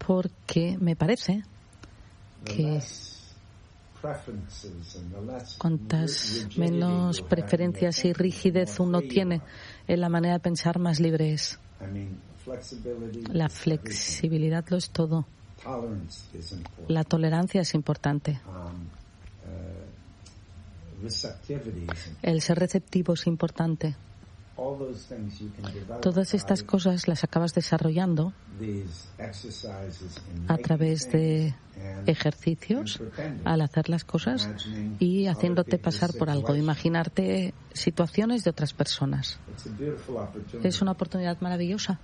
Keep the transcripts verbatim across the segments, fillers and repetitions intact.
porque me parece que cuantas menos preferencias y rigidez uno tiene en la manera de pensar, más libre es. La flexibilidad lo es todo. La tolerancia es importante. El ser receptivo es importante. Todas estas cosas las acabas desarrollando a través de ejercicios al hacer las cosas y haciéndote pasar por algo, imaginarte situaciones de otras personas. Es una oportunidad maravillosa.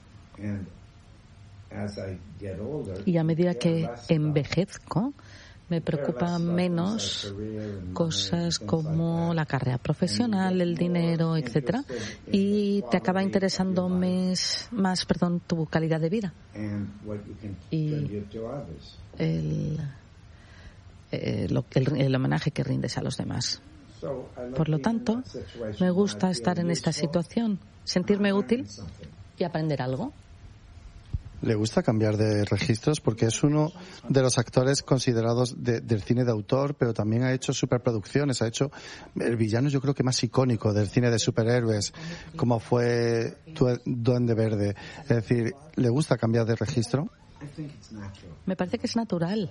Y a medida que envejezco, me preocupan menos cosas como la carrera profesional, el dinero, etcétera, y te acaba interesando más, más perdón, tu calidad de vida y el, eh, lo, el, el homenaje que rindes a los demás. Por lo tanto, me gusta estar en esta situación, sentirme útil y aprender algo. Le gusta cambiar de registros porque es uno de los actores considerados de, del cine de autor, pero también ha hecho superproducciones, ha hecho el villano yo creo que más icónico del cine de superhéroes, como fue Duende Verde. Es decir, ¿le gusta cambiar de registro? Me parece que es natural.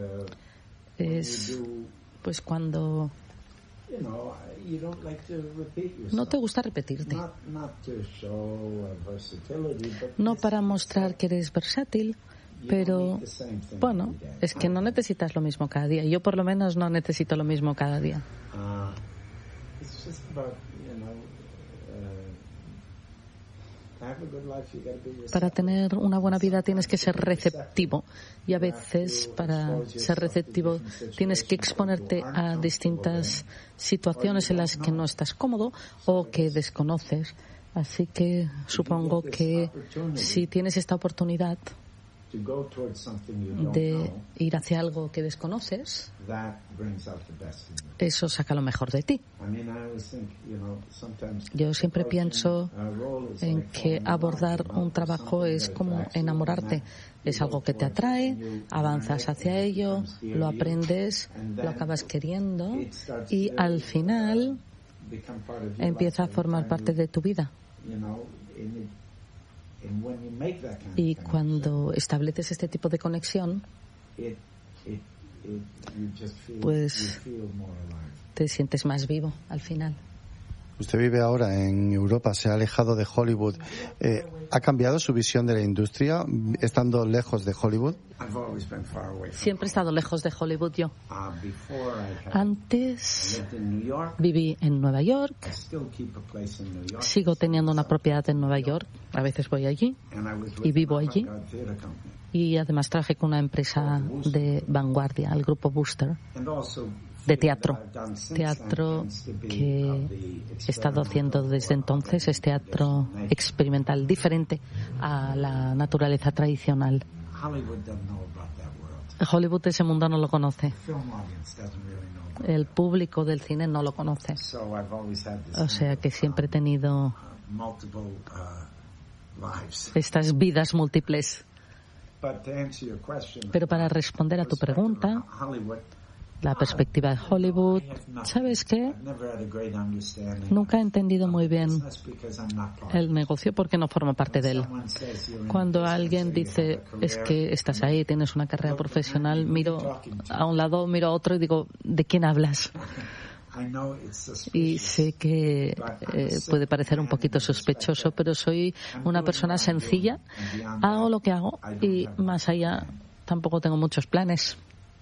Es pues cuando no te gusta repetirte. No para mostrar que eres versátil, pero bueno, es que no necesitas lo mismo cada día. Yo por lo menos no necesito lo mismo cada día. Para tener una buena vida tienes que ser receptivo y a veces para ser receptivo tienes que exponerte a distintas situaciones en las que no estás cómodo o que desconoces. Así que supongo que si tienes esta oportunidad de ir hacia algo que desconoces, eso saca lo mejor de ti. Yo siempre pienso en que abordar un trabajo es como enamorarte. Es algo que te atrae, avanzas hacia ello, lo aprendes, lo acabas queriendo y al final empieza a formar parte de tu vida. Y cuando estableces este tipo de conexión, pues te sientes más vivo al final. Usted vive ahora en Europa, se ha alejado de Hollywood. Eh, ¿Ha cambiado su visión de la industria estando lejos de Hollywood? Siempre he estado lejos de Hollywood yo. Antes viví en Nueva York. Sigo teniendo una propiedad en Nueva York. A veces voy allí y vivo allí. Y además trabajé con una empresa de vanguardia, el grupo Booster, de teatro. Teatro que he estado haciendo desde entonces es teatro experimental, diferente a la naturaleza tradicional. Hollywood, ese mundo no lo conoce. El público del cine no lo conoce. O sea que siempre he tenido estas vidas múltiples. Pero para responder a tu pregunta, la perspectiva de Hollywood, ¿sabes qué? Nunca he entendido muy bien el negocio porque no formo parte de él. Cuando alguien dice, es que estás ahí, tienes una carrera profesional, miro a un lado, miro a otro y digo, ¿de quién hablas? Y sé que eh, puede parecer un poquito sospechoso, pero soy una persona sencilla, hago lo que hago y más allá tampoco tengo muchos planes.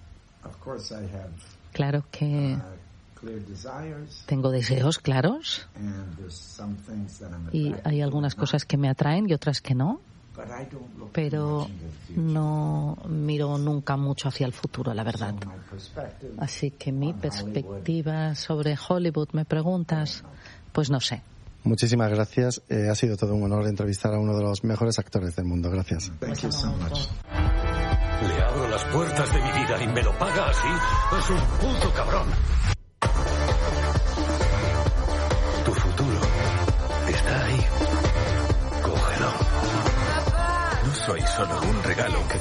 Claro que tengo deseos claros y hay algunas cosas que me atraen y otras que no, pero no miro nunca mucho hacia el futuro, la verdad. Así que mi perspectiva sobre Hollywood, me preguntas, pues no sé. Muchísimas gracias. Eh, ha sido todo un honor entrevistar a uno de los mejores actores del mundo. Gracias. Thank you so much. Le abro las puertas de mi vida y me lo paga así. Es un puto cabrón. Tu futuro está ahí. Cógelo. No soy solo un regalo que